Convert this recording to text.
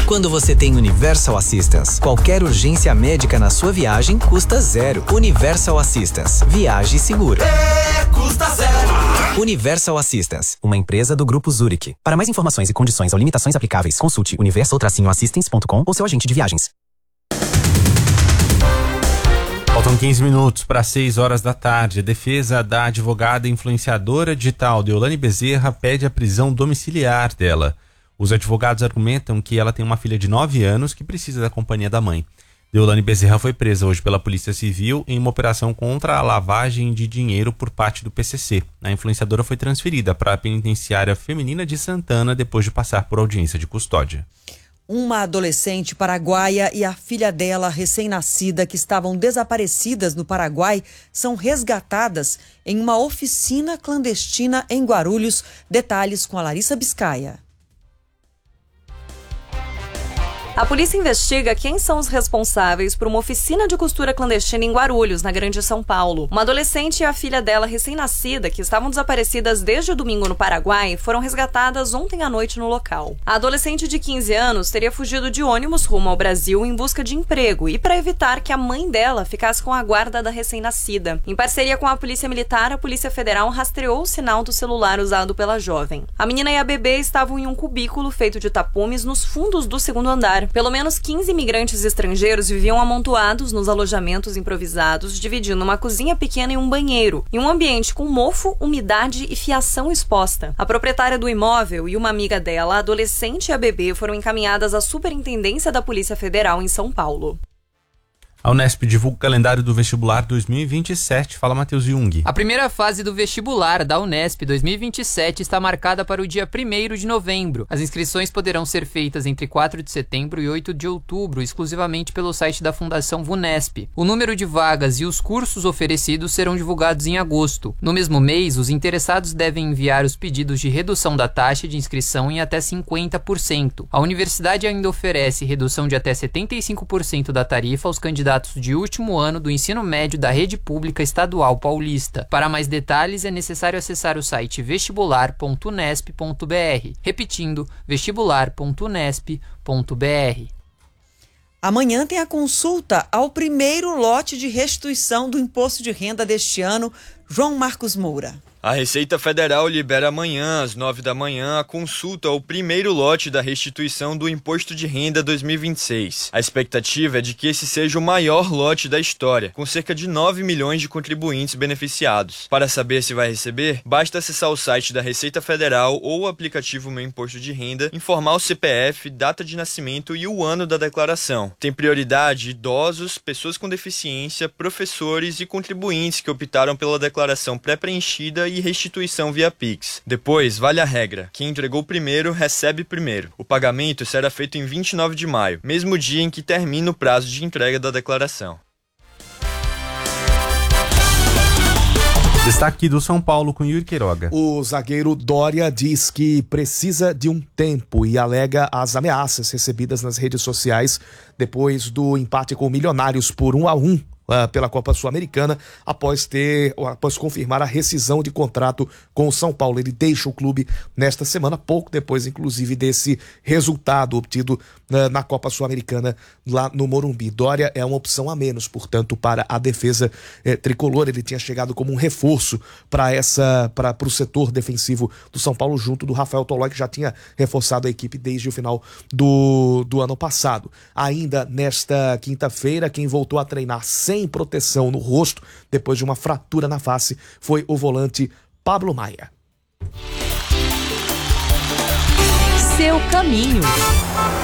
Quando você tem Universal Assistance, qualquer urgência médica na sua viagem custa zero. Universal Assistance. Viaje seguro. Custa zero. Universal Assistance, uma empresa do Grupo Zurich. Para mais informações e condições ou limitações aplicáveis, consulte universal-assistance.com ou seu agente de viagens. Faltam 15 minutos para 6 horas da tarde. A defesa da advogada influenciadora digital Deolane Bezerra pede a prisão domiciliar dela. Os advogados argumentam que ela tem uma filha de 9 anos que precisa da companhia da mãe. Deolane Bezerra foi presa hoje pela Polícia Civil em uma operação contra a lavagem de dinheiro por parte do PCC. A influenciadora foi transferida para a penitenciária feminina de Santana depois de passar por audiência de custódia. Uma adolescente paraguaia e a filha dela, recém-nascida, que estavam desaparecidas no Paraguai, são resgatadas em uma oficina clandestina em Guarulhos. Detalhes com a Larissa Biscaia. A polícia investiga quem são os responsáveis por uma oficina de costura clandestina em Guarulhos, na Grande São Paulo. Uma adolescente e a filha dela, recém-nascida, que estavam desaparecidas desde o domingo no Paraguai, foram resgatadas ontem à noite no local. A adolescente de 15 anos teria fugido de ônibus rumo ao Brasil em busca de emprego e para evitar que a mãe dela ficasse com a guarda da recém-nascida. Em parceria com a Polícia Militar, a Polícia Federal rastreou o sinal do celular usado pela jovem. A menina e a bebê estavam em um cubículo feito de tapumes nos fundos do segundo andar. Pelo menos 15 imigrantes estrangeiros viviam amontoados nos alojamentos improvisados, dividindo uma cozinha pequena e um banheiro, em um ambiente com mofo, umidade e fiação exposta. A proprietária do imóvel e uma amiga dela, a adolescente e a bebê, foram encaminhadas à Superintendência da Polícia Federal em São Paulo. A Unesp divulga o calendário do vestibular 2027. Fala, Matheus Jung. A primeira fase do vestibular da Unesp 2027 está marcada para o dia 1º de novembro. As inscrições poderão ser feitas entre 4 de setembro e 8 de outubro, exclusivamente pelo site da Fundação VUNESP. O número de vagas e os cursos oferecidos serão divulgados em agosto. No mesmo mês, os interessados devem enviar os pedidos de redução da taxa de inscrição em até 50%. A universidade ainda oferece redução de até 75% da tarifa aos candidatos de último ano do ensino médio da rede pública estadual paulista. Para mais detalhes, é necessário acessar o site vestibular.unesp.br. Repetindo, vestibular.unesp.br. Amanhã tem a consulta ao primeiro lote de restituição do imposto de renda deste ano. João Marcos Moura. A Receita Federal libera amanhã, às 9 da manhã, a consulta ao primeiro lote da restituição do Imposto de Renda 2026. A expectativa é de que esse seja o maior lote da história, com cerca de 9 milhões de contribuintes beneficiados. Para saber se vai receber, basta acessar o site da Receita Federal ou o aplicativo Meu Imposto de Renda, informar o CPF, data de nascimento e o ano da declaração. Tem prioridade idosos, pessoas com deficiência, professores e contribuintes que optaram pela declaração pré-preenchida e restituição via Pix. Depois, vale a regra. Quem entregou primeiro, recebe primeiro. O pagamento será feito em 29 de maio, mesmo dia em que termina o prazo de entrega da declaração. Destaque do São Paulo com Yuri Queiroga. O zagueiro Dória diz que precisa de um tempo e alega as ameaças recebidas nas redes sociais depois do empate com o Milionários por 1-1 pela Copa Sul-Americana, após confirmar a rescisão de contrato com o São Paulo. Ele deixa o clube nesta semana, pouco depois, inclusive, desse resultado obtido na Copa Sul-Americana lá no Morumbi. Dória é uma opção a menos, portanto, para a defesa tricolor. Ele tinha chegado como um reforço para o setor defensivo do São Paulo, junto do Rafael Tolói, que já tinha reforçado a equipe desde o final do ano passado. Ainda nesta quinta-feira, quem voltou a treinar sem proteção no rosto, depois de uma fratura na face, foi o volante Pablo Maia. Seu caminho.